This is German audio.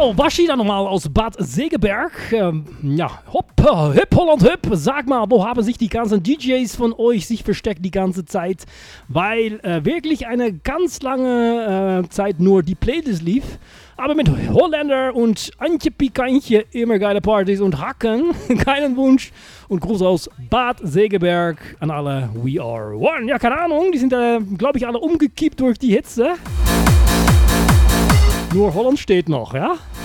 So, Baschi dann nochmal aus Bad Segeberg. Hip Holland Hip. Sag mal, wo haben sich die ganzen DJs von euch sich versteckt die ganze Zeit? Weil wirklich eine ganz lange Zeit nur die Playlist lief. Aber mit Holländer und Antje Pikantje immer geile Partys und Hacken. Keinen Wunsch. Und Gruß aus Bad Segeberg an alle We Are One. Ja, keine Ahnung, die sind, glaube ich, alle umgekippt durch die Hitze. Nur Holland steht noch, ja?